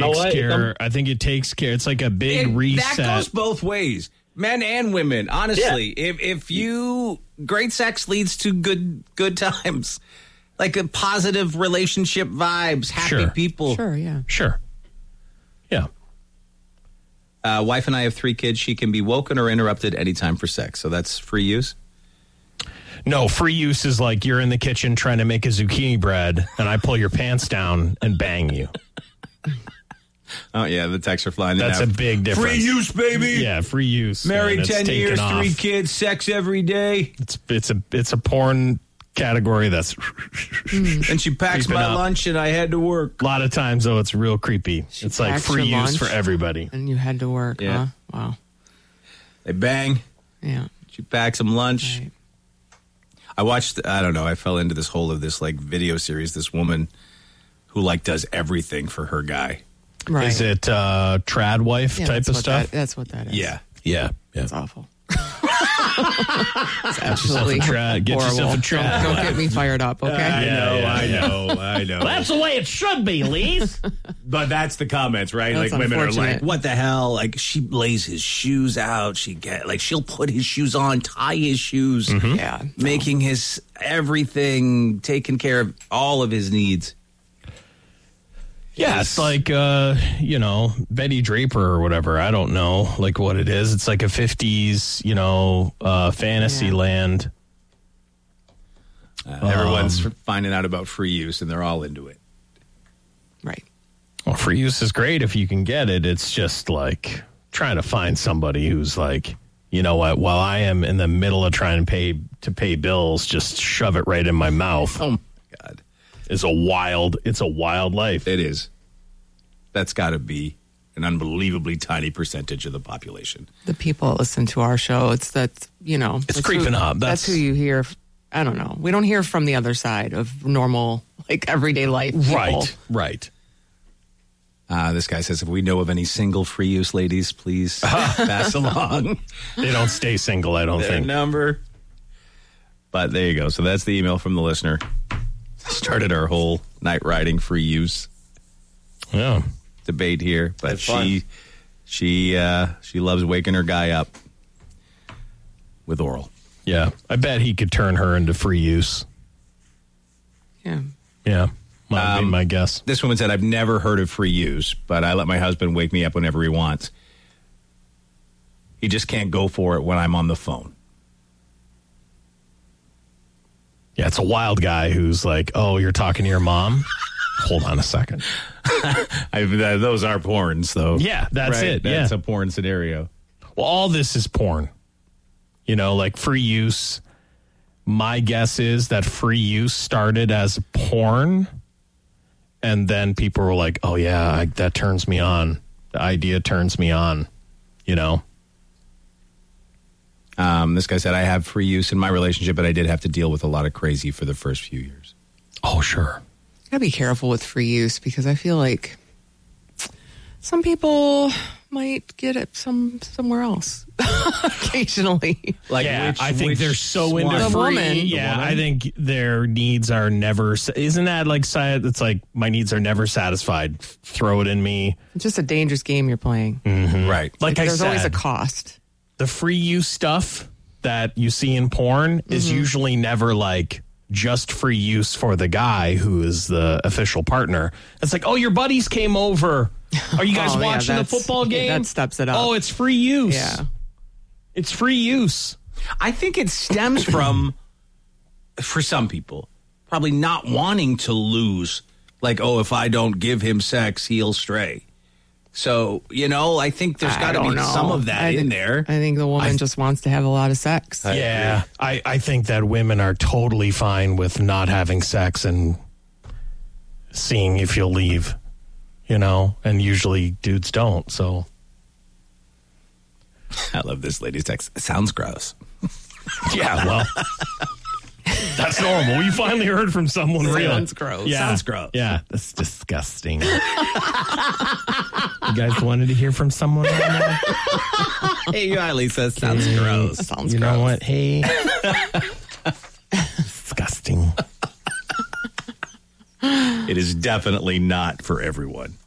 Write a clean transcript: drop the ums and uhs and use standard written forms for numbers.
takes care. I think it takes care. It's like a big reset. That goes both ways, men and women. Honestly, if you great sex leads to good times, like a positive relationship vibes, happy people. Sure, yeah, sure, yeah. Wife and I have 3 kids. She can be woken or interrupted anytime for sex. So that's free use? No, free use is like you're in the kitchen trying to make a zucchini bread, and I pull your pants down and bang you. Oh, yeah, the texts are flying. That's a big difference. Free use, baby. Yeah, free use. Married man. 10 years, 3 kids, sex every day. It's a porn category that's... And she packs my lunch, and I had to work. A lot of times, though, it's real creepy. It's like free use for everybody. And you had to work, huh? Wow. They bang. Yeah. She packs them lunch. Right. I watched, I don't know, I fell into this whole of this like video series, this woman who like does everything for her guy. Right. Is it trad wife type of stuff? That's what that is. Yeah. It's awful. It's absolutely get yourself a trad. Don't get me fired up, okay? I know. That's the way it should be, Lise. But that's the comments, right? That's like women are like, unfortunate. what the hell? Like she lays his shoes out. She'll put his shoes on, tie his shoes. Mm-hmm. Yeah. Making his everything, taking care of all of his needs. Yeah, it's like, Betty Draper or whatever. I don't know, like, what it is. It's like a 50s, fantasy land. Everyone's finding out about free use, and they're all into it. Right. Well, free use is great if you can get it. It's just like trying to find somebody who's like, you know what, while I am in the middle of trying to pay bills, just shove it right in my mouth. Oh, my God. It's a wild life. It is. That's got to be an unbelievably tiny percentage of the population. The people that listen to our show, it's creeping up. That's who you hear. I don't know. We don't hear from the other side of normal, like, everyday life people. Right. This guy says, if we know of any single free use ladies, please pass along. They don't stay single, I don't Their think. number. But there you go. So that's the email from the listener. Started our whole night riding free use debate here. But she loves waking her guy up with oral. Yeah. I bet he could turn her into free use. Yeah. Yeah. Might be my guess. This woman said, I've never heard of free use, but I let my husband wake me up whenever he wants. He just can't go for it when I'm on the phone. Yeah, it's a wild guy who's like, oh, you're talking to your mom? Hold on a second. Those are porns, though. Yeah, that's it. That's a porn scenario. Well, all this is porn. Like free use. My guess is that free use started as porn, and then people were like, oh, yeah, that turns me on. The idea turns me on, This guy said, I have free use in my relationship, but I did have to deal with a lot of crazy for the first few years. Oh, sure. Gotta be careful with free use because I feel like some people might get it somewhere else occasionally. I think they're so into The free. woman. Yeah, I think their needs are never. Isn't that like it's like my needs are never satisfied? Throw it in me. It's just a dangerous game you're playing. Mm-hmm. Right. Like I there's said, always a cost. The free use stuff that you see in porn is usually never like just free use for the guy who is the official partner. It's like, oh, your buddies came over. Are you guys watching the football game? That steps it up. Oh, it's free use. Yeah. It's free use. I think it stems from, for some people, probably not wanting to lose. Like, oh, if I don't give him sex, he'll stray. So, I think there's got to be some of that in there. I think the woman just wants to have a lot of sex. I think that women are totally fine with not having sex and seeing if you'll leave, and usually dudes don't, so. I love this lady's text. It sounds gross. Yeah, well, that's normal. We finally heard from someone real. Sounds gross. Yeah. Sounds gross. Yeah, that's disgusting. You guys wanted to hear from someone right now? Hey, Lisa, sounds gross. Sounds You gross. know what? Hey. Disgusting. It is definitely not for everyone.